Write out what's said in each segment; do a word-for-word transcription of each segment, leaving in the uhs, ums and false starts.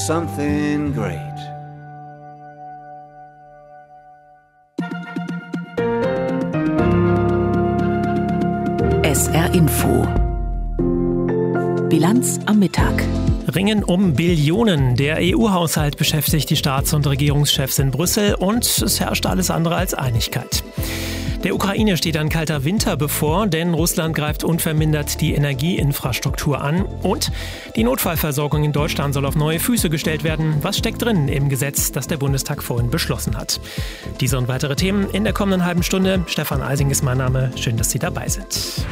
something great. S R Info. Bilanz am Mittag. Ringen um Billionen. Der E U-Haushalt beschäftigt die Staats- und Regierungschefs in Brüssel und es herrscht alles andere als Einigkeit. Der Ukraine steht ein kalter Winter bevor, denn Russland greift unvermindert die Energieinfrastruktur an. Und die Notfallversorgung in Deutschland soll auf neue Füße gestellt werden. Was steckt drin im Gesetz, das der Bundestag vorhin beschlossen hat? Diese und weitere Themen in der kommenden halben Stunde. Stefan Eising ist mein Name. Schön, dass Sie dabei sind.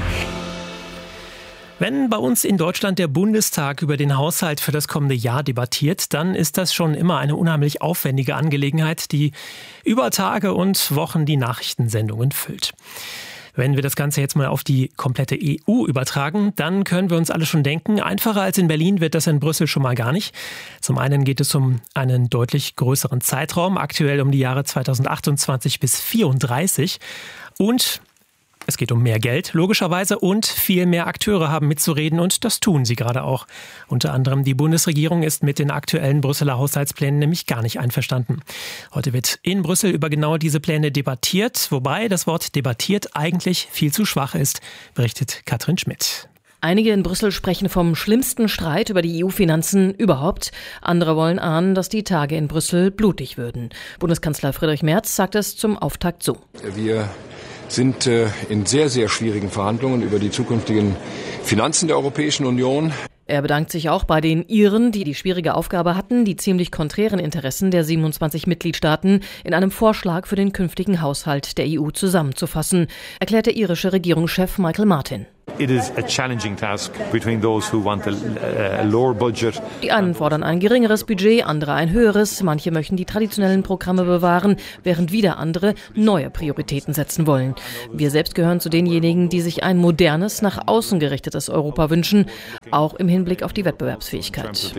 Wenn bei uns in Deutschland der Bundestag über den Haushalt für das kommende Jahr debattiert, dann ist das schon immer eine unheimlich aufwendige Angelegenheit, die über Tage und Wochen die Nachrichtensendungen füllt. Wenn wir das Ganze jetzt mal auf die komplette E U übertragen, dann können wir uns alle schon denken, einfacher als in Berlin wird das in Brüssel schon mal gar nicht. Zum einen geht es um einen deutlich größeren Zeitraum, aktuell um die Jahre zweitausendachtundzwanzig bis vierunddreißig. Und es geht um mehr Geld, logischerweise, und viel mehr Akteure haben mitzureden und das tun sie gerade auch. Unter anderem die Bundesregierung ist mit den aktuellen Brüsseler Haushaltsplänen nämlich gar nicht einverstanden. Heute wird in Brüssel über genau diese Pläne debattiert, wobei das Wort debattiert eigentlich viel zu schwach ist, berichtet Katrin Schmidt. Einige in Brüssel sprechen vom schlimmsten Streit über die E U-Finanzen überhaupt. Andere wollen ahnen, dass die Tage in Brüssel blutig würden. Bundeskanzler Friedrich Merz sagt es zum Auftakt so. Wir sind äh, in sehr, sehr schwierigen Verhandlungen über die zukünftigen Finanzen der Europäischen Union. Er bedankt sich auch bei den Iren, die die schwierige Aufgabe hatten, die ziemlich konträren Interessen der siebenundzwanzig Mitgliedstaaten in einem Vorschlag für den künftigen Haushalt der E U zusammenzufassen, erklärt der irische Regierungschef Michael Martin. It is a challenging task between those who want a, a lower budget. Die einen fordern ein geringeres Budget, andere ein höheres. Manche möchten die traditionellen Programme bewahren, während wieder andere neue Prioritäten setzen wollen. Wir selbst gehören zu denjenigen, die sich ein modernes, nach außen gerichtetes Europa wünschen, auch im Hinblick auf die Wettbewerbsfähigkeit.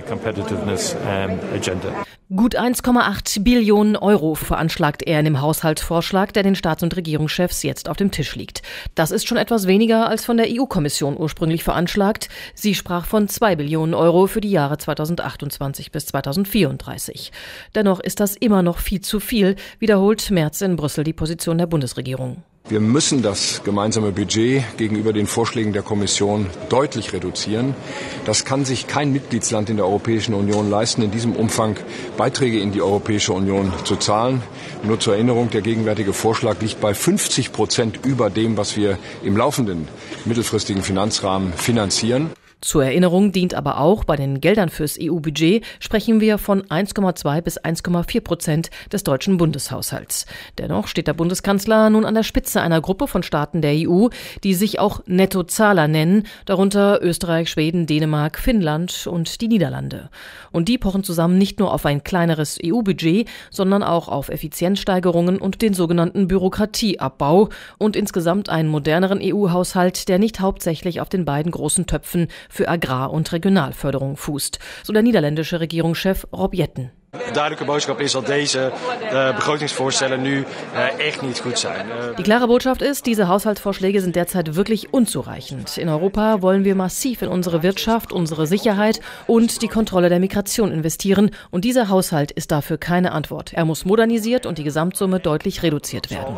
Gut eins Komma acht Billionen Euro veranschlagt er in dem Haushaltsvorschlag, der den Staats- und Regierungschefs jetzt auf dem Tisch liegt. Das ist schon etwas weniger als von der E U-Kommission ursprünglich veranschlagt. Sie sprach von zwei Billionen Euro für die Jahre zweitausendachtundzwanzig bis zweitausendvierunddreißig. Dennoch ist das immer noch viel zu viel, wiederholt Merz in Brüssel die Position der Bundesregierung. Wir müssen das gemeinsame Budget gegenüber den Vorschlägen der Kommission deutlich reduzieren. Das kann sich kein Mitgliedsland in der Europäischen Union leisten, in diesem Umfang Beiträge in die Europäische Union zu zahlen. Nur zur Erinnerung, der gegenwärtige Vorschlag liegt bei fünfzig Prozent über dem, was wir im laufenden mittelfristigen Finanzrahmen finanzieren. Zur Erinnerung dient aber auch, bei den Geldern fürs E U-Budget sprechen wir von eins Komma zwei bis eins Komma vier Prozent des deutschen Bundeshaushalts. Dennoch steht der Bundeskanzler nun an der Spitze einer Gruppe von Staaten der E U, die sich auch Nettozahler nennen, darunter Österreich, Schweden, Dänemark, Finnland und die Niederlande. Und die pochen zusammen nicht nur auf ein kleineres E U-Budget, sondern auch auf Effizienzsteigerungen und den sogenannten Bürokratieabbau und insgesamt einen moderneren E U-Haushalt, der nicht hauptsächlich auf den beiden großen Töpfen für Agrar- und Regionalförderung fußt, so der niederländische Regierungschef Rob Jetten. Duidelijke boodschap is dat deze uh, begrotingsvoorstellen nu uh, echt niet goed zijn. Uh Die klare Botschaft ist, diese Haushaltsvorschläge sind derzeit wirklich unzureichend. In Europa wollen wir massiv in unsere Wirtschaft, unsere Sicherheit und die Kontrolle der Migration investieren. Und dieser Haushalt ist dafür keine Antwort. Er muss modernisiert und die Gesamtsumme deutlich reduziert werden.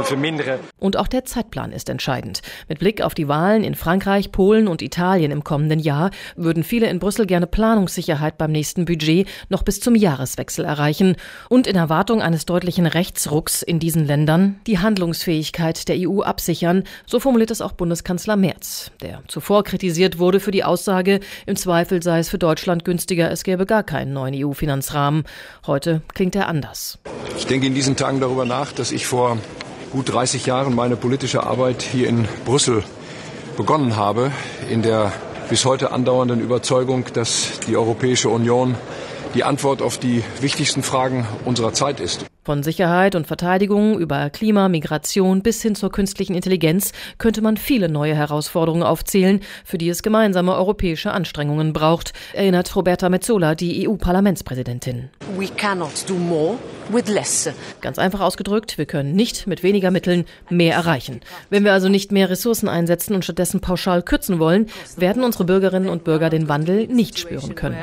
Und auch der Zeitplan ist entscheidend. Mit Blick auf die Wahlen in Frankreich, Polen und Italien im kommenden Jahr würden viele in Brüssel gerne Planungssicherheit beim nächsten Budget noch bis zum Jahreswechsel erreichen und in Erwartung eines deutlichen Rechtsrucks in diesen Ländern die Handlungsfähigkeit der E U absichern, so formuliert es auch Bundeskanzler Merz, der zuvor kritisiert wurde für die Aussage, im Zweifel sei es für Deutschland günstiger, es gäbe gar keinen neuen E U-Finanzrahmen. Heute klingt er anders. Ich denke in diesen Tagen darüber nach, dass ich vor gut dreißig Jahren meine politische Arbeit hier in Brüssel begonnen habe, in der bis heute andauernden Überzeugung, dass die Europäische Union die Antwort auf die wichtigsten Fragen unserer Zeit ist. Von Sicherheit und Verteidigung über Klima, Migration bis hin zur künstlichen Intelligenz könnte man viele neue Herausforderungen aufzählen, für die es gemeinsame europäische Anstrengungen braucht, erinnert Roberta Metsola, die E U-Parlamentspräsidentin. We cannot do more with less. Ganz einfach ausgedrückt, wir können nicht mit weniger Mitteln mehr erreichen. Wenn wir also nicht mehr Ressourcen einsetzen und stattdessen pauschal kürzen wollen, werden unsere Bürgerinnen und Bürger den Wandel nicht spüren können.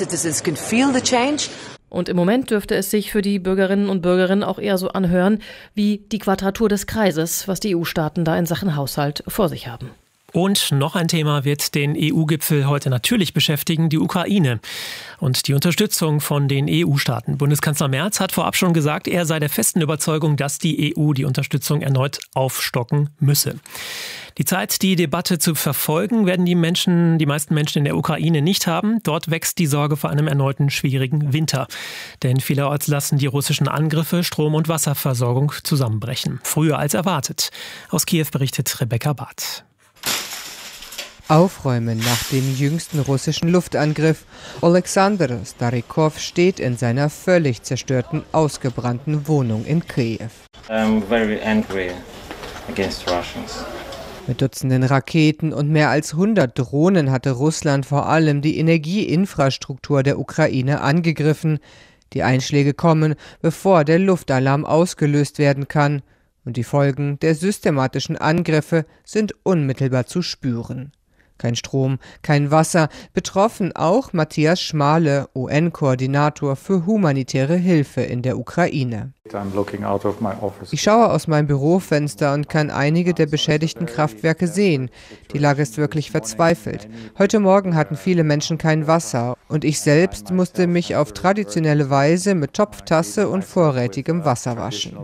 Und im Moment dürfte es sich für die Bürgerinnen und Bürger auch eher so anhören wie die Quadratur des Kreises, was die E U-Staaten da in Sachen Haushalt vor sich haben. Und noch ein Thema wird den E U-Gipfel heute natürlich beschäftigen, die Ukraine und die Unterstützung von den E U-Staaten. Bundeskanzler Merz hat vorab schon gesagt, er sei der festen Überzeugung, dass die E U die Unterstützung erneut aufstocken müsse. Die Zeit, die Debatte zu verfolgen, werden die Menschen, die meisten Menschen in der Ukraine nicht haben. Dort wächst die Sorge vor einem erneuten schwierigen Winter. Denn vielerorts lassen die russischen Angriffe Strom- und Wasserversorgung zusammenbrechen. Früher als erwartet. Aus Kiew berichtet Rebecca Barth. Aufräumen nach dem jüngsten russischen Luftangriff. Alexander Starikov steht in seiner völlig zerstörten, ausgebrannten Wohnung in Kiew. I'm very angry against Russians. Mit Dutzenden Raketen und mehr als hundert Drohnen hatte Russland vor allem die Energieinfrastruktur der Ukraine angegriffen. Die Einschläge kommen, bevor der Luftalarm ausgelöst werden kann. Und die Folgen der systematischen Angriffe sind unmittelbar zu spüren. Kein Strom, kein Wasser, betroffen auch Matthias Schmale, U N-Koordinator für humanitäre Hilfe in der Ukraine. Ich schaue aus meinem Bürofenster und kann einige der beschädigten Kraftwerke sehen. Die Lage ist wirklich verzweifelt. Heute Morgen hatten viele Menschen kein Wasser und ich selbst musste mich auf traditionelle Weise mit Topftasse und vorrätigem Wasser waschen.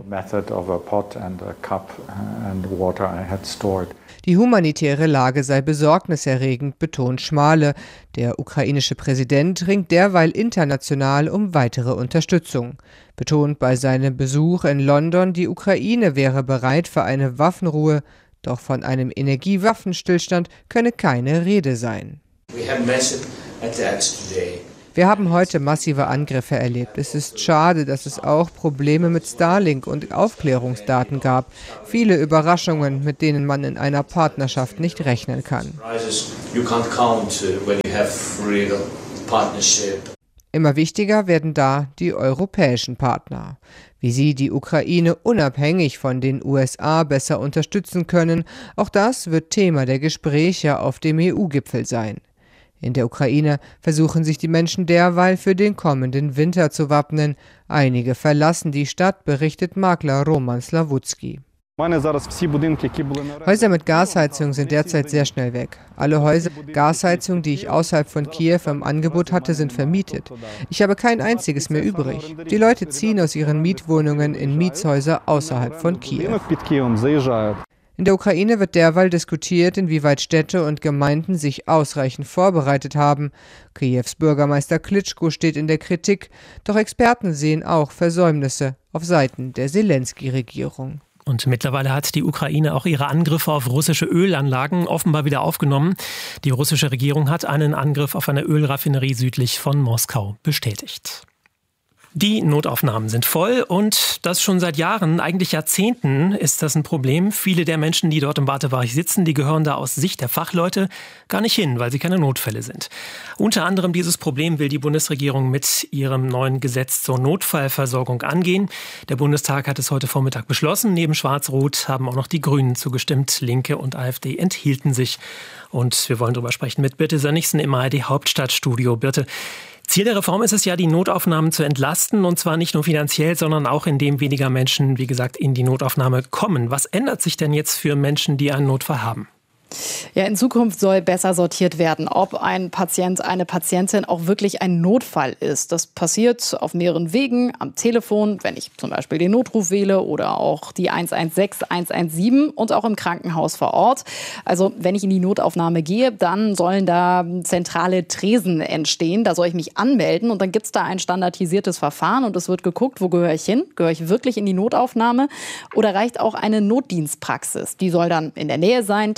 Die humanitäre Lage sei besorgniserregend, betont Schmale. Der ukrainische Präsident ringt derweil international um weitere Unterstützung. Betont bei seinem Besuch in London, die Ukraine wäre bereit für eine Waffenruhe, doch von einem Energiewaffenstillstand könne keine Rede sein. Wir haben heute massive Angriffe erlebt. Es ist schade, dass es auch Probleme mit Starlink und Aufklärungsdaten gab. Viele Überraschungen, mit denen man in einer Partnerschaft nicht rechnen kann. Immer wichtiger werden da die europäischen Partner. Wie sie die Ukraine unabhängig von den U S A besser unterstützen können, auch das wird Thema der Gespräche auf dem E U-Gipfel sein. In der Ukraine versuchen sich die Menschen derweil für den kommenden Winter zu wappnen. Einige verlassen die Stadt, berichtet Makler Roman Slawutski. Häuser mit Gasheizung sind derzeit sehr schnell weg. Alle Häuser mit Gasheizung, die ich außerhalb von Kiew im Angebot hatte, sind vermietet. Ich habe kein einziges mehr übrig. Die Leute ziehen aus ihren Mietwohnungen in Mietshäuser außerhalb von Kiew. In der Ukraine wird derweil diskutiert, inwieweit Städte und Gemeinden sich ausreichend vorbereitet haben. Kiews Bürgermeister Klitschko steht in der Kritik, doch Experten sehen auch Versäumnisse auf Seiten der Selensky-Regierung. Und mittlerweile hat die Ukraine auch ihre Angriffe auf russische Ölanlagen offenbar wieder aufgenommen. Die russische Regierung hat einen Angriff auf eine Ölraffinerie südlich von Moskau bestätigt. Die Notaufnahmen sind voll und das schon seit Jahren, eigentlich Jahrzehnten ist das ein Problem. Viele der Menschen, die dort im Wartebereich sitzen, die gehören da aus Sicht der Fachleute gar nicht hin, weil sie keine Notfälle sind. Unter anderem dieses Problem will die Bundesregierung mit ihrem neuen Gesetz zur Notfallversorgung angehen. Der Bundestag hat es heute Vormittag beschlossen. Neben Schwarz-Rot haben auch noch die Grünen zugestimmt. Linke und AfD enthielten sich. Und wir wollen darüber sprechen mit Birte Sönnigsen im A R D Hauptstadtstudio. Birte, Ziel der Reform ist es ja, die Notaufnahmen zu entlasten, und zwar nicht nur finanziell, sondern auch indem weniger Menschen, wie gesagt, in die Notaufnahme kommen. Was ändert sich denn jetzt für Menschen, die einen Notfall haben? Ja, in Zukunft soll besser sortiert werden, ob ein Patient, eine Patientin auch wirklich ein Notfall ist. Das passiert auf mehreren Wegen, am Telefon, wenn ich zum Beispiel den Notruf wähle, oder auch die eins eins sechs, eins eins sieben und auch im Krankenhaus vor Ort. Also wenn ich in die Notaufnahme gehe, dann sollen da zentrale Tresen entstehen. Da soll ich mich anmelden und dann gibt es da ein standardisiertes Verfahren und es wird geguckt, wo gehöre ich hin? Gehöre ich wirklich in die Notaufnahme oder reicht auch eine Notdienstpraxis? Die soll dann in der Nähe sein, teilweise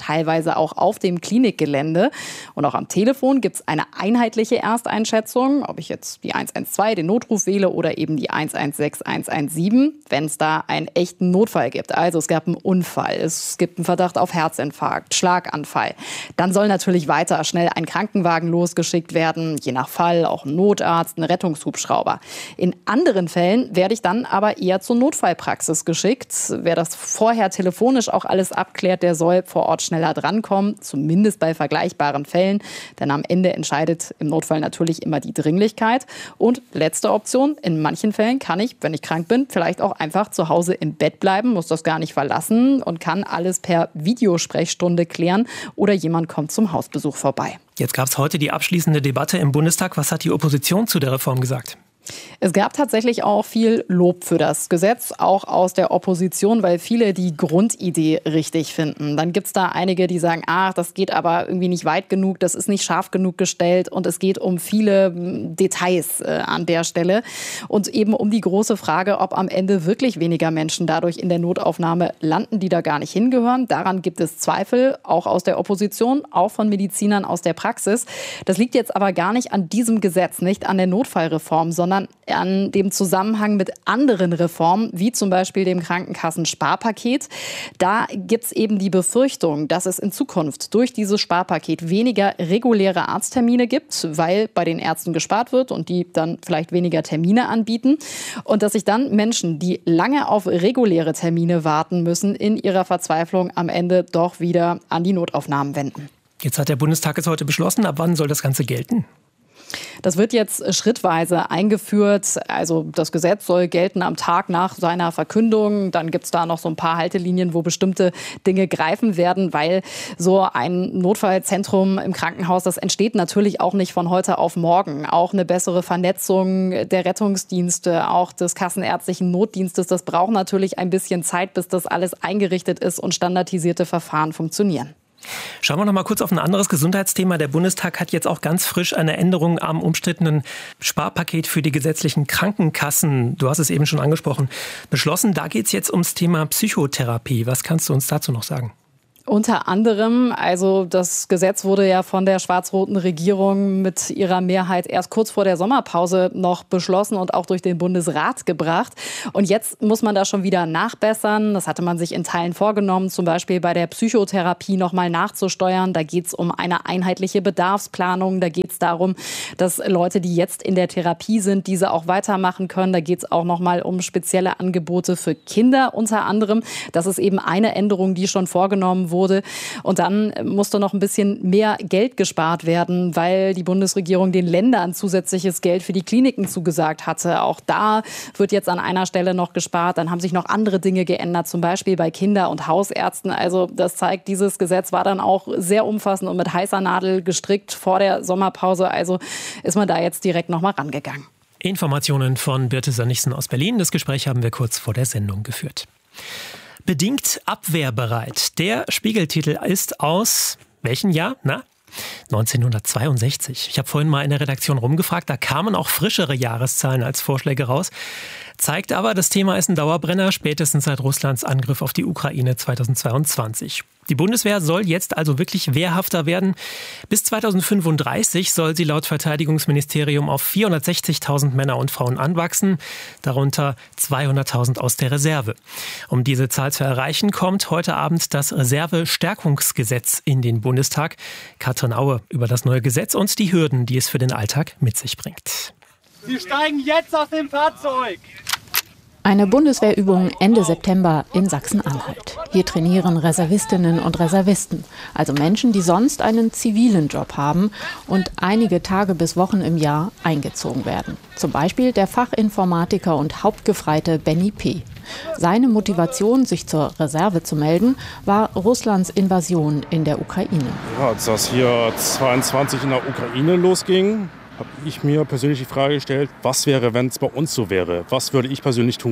teilweise auch auf dem Klinikgelände. Und auch am Telefon gibt es eine einheitliche Ersteinschätzung, ob ich jetzt die eins eins zwei, den Notruf wähle oder eben die eins eins sechs, eins eins sieben, wenn es da einen echten Notfall gibt. Also es gab einen Unfall, es gibt einen Verdacht auf Herzinfarkt, Schlaganfall. Dann soll natürlich weiter schnell ein Krankenwagen losgeschickt werden, je nach Fall auch ein Notarzt, ein Rettungshubschrauber. In anderen Fällen werde ich dann aber eher zur Notfallpraxis geschickt. Wer das vorher telefonisch auch alles abklärt, der soll vor Ort schneller drankommen, zumindest bei vergleichbaren Fällen. Denn am Ende entscheidet im Notfall natürlich immer die Dringlichkeit. Und letzte Option, in manchen Fällen kann ich, wenn ich krank bin, vielleicht auch einfach zu Hause im Bett bleiben, muss das gar nicht verlassen und kann alles per Videosprechstunde klären oder jemand kommt zum Hausbesuch vorbei. Jetzt gab es heute die abschließende Debatte im Bundestag. Was hat die Opposition zu der Reform gesagt? Es gab tatsächlich auch viel Lob für das Gesetz, auch aus der Opposition, weil viele die Grundidee richtig finden. Dann gibt es da einige, die sagen, ach, das geht aber irgendwie nicht weit genug, das ist nicht scharf genug gestellt und es geht um viele Details äh, an der Stelle und eben um die große Frage, ob am Ende wirklich weniger Menschen dadurch in der Notaufnahme landen, die da gar nicht hingehören. Daran gibt es Zweifel, auch aus der Opposition, auch von Medizinern aus der Praxis. Das liegt jetzt aber gar nicht an diesem Gesetz, nicht an der Notfallreform, sondern an dem Zusammenhang mit anderen Reformen, wie zum Beispiel dem Krankenkassensparpaket. Da gibt es eben die Befürchtung, dass es in Zukunft durch dieses Sparpaket weniger reguläre Arzttermine gibt, weil bei den Ärzten gespart wird und die dann vielleicht weniger Termine anbieten. Und dass sich dann Menschen, die lange auf reguläre Termine warten müssen, in ihrer Verzweiflung am Ende doch wieder an die Notaufnahmen wenden. Jetzt hat der Bundestag es heute beschlossen. Ab wann soll das Ganze gelten? Das wird jetzt schrittweise eingeführt. Also das Gesetz soll gelten am Tag nach seiner Verkündung. Dann gibt es da noch so ein paar Haltelinien, wo bestimmte Dinge greifen werden, weil so ein Notfallzentrum im Krankenhaus, das entsteht natürlich auch nicht von heute auf morgen. Auch eine bessere Vernetzung der Rettungsdienste, auch des kassenärztlichen Notdienstes, das braucht natürlich ein bisschen Zeit, bis das alles eingerichtet ist und standardisierte Verfahren funktionieren. Schauen wir noch mal kurz auf ein anderes Gesundheitsthema. Der Bundestag hat jetzt auch ganz frisch eine Änderung am umstrittenen Sparpaket für die gesetzlichen Krankenkassen, du hast es eben schon angesprochen, beschlossen. Da geht es jetzt ums Thema Psychotherapie. Was kannst du uns dazu noch sagen? Unter anderem, also das Gesetz wurde ja von der schwarz-roten Regierung mit ihrer Mehrheit erst kurz vor der Sommerpause noch beschlossen und auch durch den Bundesrat gebracht. Und jetzt muss man da schon wieder nachbessern. Das hatte man sich in Teilen vorgenommen, zum Beispiel bei der Psychotherapie nochmal nachzusteuern. Da geht es um eine einheitliche Bedarfsplanung. Da geht es darum, dass Leute, die jetzt in der Therapie sind, diese auch weitermachen können. Da geht es auch nochmal um spezielle Angebote für Kinder unter anderem. Das ist eben eine Änderung, die schon vorgenommen wurde. wurde. Und dann musste noch ein bisschen mehr Geld gespart werden, weil die Bundesregierung den Ländern zusätzliches Geld für die Kliniken zugesagt hatte. Auch da wird jetzt an einer Stelle noch gespart. Dann haben sich noch andere Dinge geändert, zum Beispiel bei Kinder- und Hausärzten. Also das zeigt, dieses Gesetz war dann auch sehr umfassend und mit heißer Nadel gestrickt vor der Sommerpause. Also ist man da jetzt direkt noch mal rangegangen. Informationen von Birte Sönnigsen aus Berlin. Das Gespräch haben wir kurz vor der Sendung geführt. Bedingt abwehrbereit. Der Spiegeltitel ist aus welchem Jahr? Na? neunzehnhundertzweiundsechzig. Ich habe vorhin mal in der Redaktion rumgefragt, da kamen auch frischere Jahreszahlen als Vorschläge raus. Zeigt aber, das Thema ist ein Dauerbrenner, spätestens seit Russlands Angriff auf die Ukraine zweitausendzweiundzwanzig. Die Bundeswehr soll jetzt also wirklich wehrhafter werden. Bis zweitausendfünfunddreißig soll sie laut Verteidigungsministerium auf vierhundertsechzigtausend Männer und Frauen anwachsen, darunter zweihunderttausend aus der Reserve. Um diese Zahl zu erreichen, kommt heute Abend das Reserve-Stärkungsgesetz in den Bundestag. Katrin Aue über das neue Gesetz und die Hürden, die es für den Alltag mit sich bringt. Sie steigen jetzt aus dem Fahrzeug! Eine Bundeswehrübung Ende September in Sachsen-Anhalt. Hier trainieren Reservistinnen und Reservisten, also Menschen, die sonst einen zivilen Job haben und einige Tage bis Wochen im Jahr eingezogen werden. Zum Beispiel der Fachinformatiker und Hauptgefreite Benny P. Seine Motivation, sich zur Reserve zu melden, war Russlands Invasion in der Ukraine. Ja, als das hier zweiundzwanzig in der Ukraine losging, habe ich mir persönlich die Frage gestellt, was wäre, wenn es bei uns so wäre? Was würde ich persönlich tun?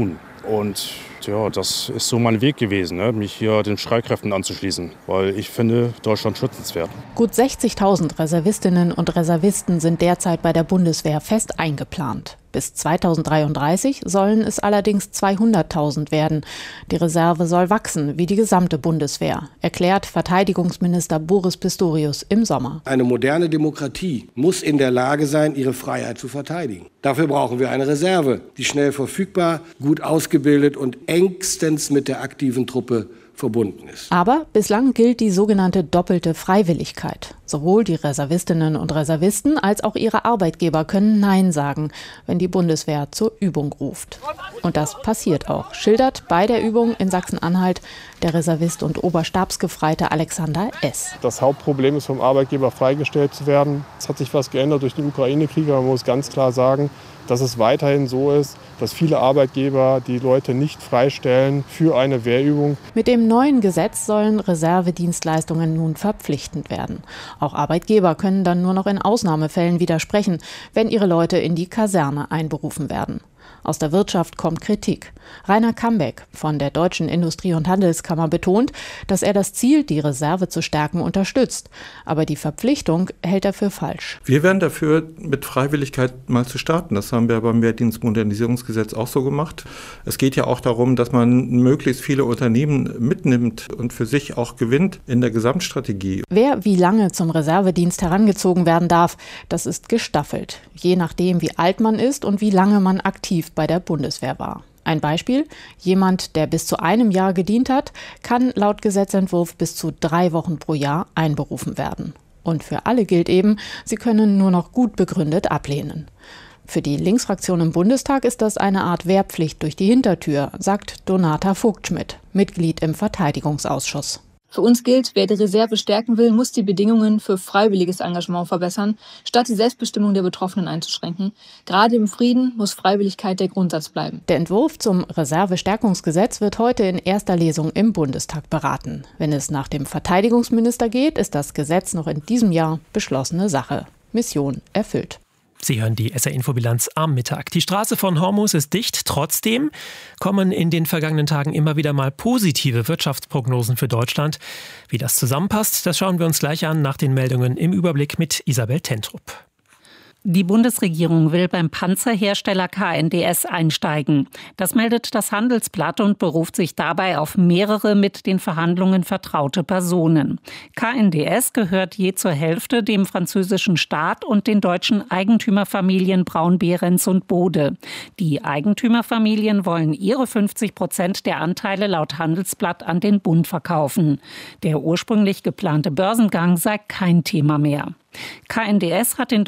Und ja, das ist so mein Weg gewesen, ne? Mich hier den Streitkräften anzuschließen, weil ich finde Deutschland schützenswert. Gut sechzigtausend Reservistinnen und Reservisten sind derzeit bei der Bundeswehr fest eingeplant. Bis zweitausenddreiunddreißig sollen es allerdings zweihunderttausend werden. Die Reserve soll wachsen, wie die gesamte Bundeswehr, erklärt Verteidigungsminister Boris Pistorius im Sommer. Eine moderne Demokratie muss in der Lage sein, ihre Freiheit zu verteidigen. Dafür brauchen wir eine Reserve, die schnell verfügbar, gut ausgebildet und engstens mit der aktiven Truppe verbunden ist. Aber bislang gilt die sogenannte doppelte Freiwilligkeit. Sowohl die Reservistinnen und Reservisten als auch ihre Arbeitgeber können Nein sagen, wenn die Bundeswehr zur Übung ruft. Und das passiert auch, schildert bei der Übung in Sachsen-Anhalt der Reservist und Oberstabsgefreite Alexander S. Das Hauptproblem ist, vom Arbeitgeber freigestellt zu werden. Es hat sich was geändert durch den Ukraine-Krieg, aber man muss ganz klar sagen, dass es weiterhin so ist, dass viele Arbeitgeber die Leute nicht freistellen für eine Wehrübung. Mit dem neuen Gesetz sollen Reservedienstleistungen nun verpflichtend werden. Auch Arbeitgeber können dann nur noch in Ausnahmefällen widersprechen, wenn ihre Leute in die Kaserne einberufen werden. Aus der Wirtschaft kommt Kritik. Rainer Kambeck von der Deutschen Industrie- und Handelskammer betont, dass er das Ziel, die Reserve zu stärken, unterstützt. Aber die Verpflichtung hält er für falsch. Wir wären dafür, mit Freiwilligkeit mal zu starten. Das haben wir beim Wehrdienstmodernisierungsgesetz auch so gemacht. Es geht ja auch darum, dass man möglichst viele Unternehmen mitnimmt und für sich auch gewinnt in der Gesamtstrategie. Wer wie lange zum Reservedienst herangezogen werden darf, das ist gestaffelt. Je nachdem, wie alt man ist und wie lange man aktiv bei der Bundeswehr war. Ein Beispiel: Jemand, der bis zu einem Jahr gedient hat, kann laut Gesetzentwurf bis zu drei Wochen pro Jahr einberufen werden. Und für alle gilt eben, sie können nur noch gut begründet ablehnen. Für die Linksfraktion im Bundestag ist das eine Art Wehrpflicht durch die Hintertür, sagt Donata Vogtschmidt, Mitglied im Verteidigungsausschuss. Für uns gilt, wer die Reserve stärken will, muss die Bedingungen für freiwilliges Engagement verbessern, statt die Selbstbestimmung der Betroffenen einzuschränken. Gerade im Frieden muss Freiwilligkeit der Grundsatz bleiben. Der Entwurf zum Reservestärkungsgesetz wird heute in erster Lesung im Bundestag beraten. Wenn es nach dem Verteidigungsminister geht, ist das Gesetz noch in diesem Jahr beschlossene Sache. Mission erfüllt. Sie hören die S R-Infobilanz am Mittag. Die Straße von Hormuz ist dicht. Trotzdem kommen in den vergangenen Tagen immer wieder mal positive Wirtschaftsprognosen für Deutschland. Wie das zusammenpasst, das schauen wir uns gleich an nach den Meldungen im Überblick mit Isabel Tentrup. Die Bundesregierung will beim Panzerhersteller K N D S einsteigen. Das meldet das Handelsblatt und beruft sich dabei auf mehrere mit den Verhandlungen vertraute Personen. K N D S gehört je zur Hälfte dem französischen Staat und den deutschen Eigentümerfamilien Braun, Behrens und Bode. Die Eigentümerfamilien wollen ihre fünfzig Prozent der Anteile laut Handelsblatt an den Bund verkaufen. Der ursprünglich geplante Börsengang sei kein Thema mehr. K N D S hat in